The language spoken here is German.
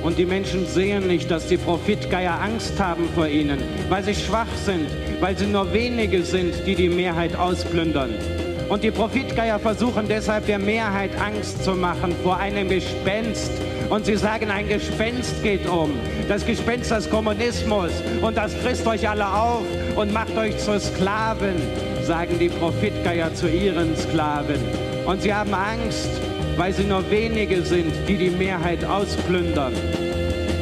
Und die Menschen sehen nicht, dass die Profitgeier Angst haben vor ihnen, weil sie schwach sind, weil sie nur wenige sind, die die Mehrheit ausplündern. Und die Profitgeier versuchen deshalb der Mehrheit Angst zu machen vor einem Gespenst. Und sie sagen, ein Gespenst geht um. Das Gespenst des Kommunismus. Und das frisst euch alle auf und macht euch zu Sklaven, sagen die Profitgeier zu ihren Sklaven. Und sie haben Angst, weil sie nur wenige sind, die die Mehrheit ausplündern.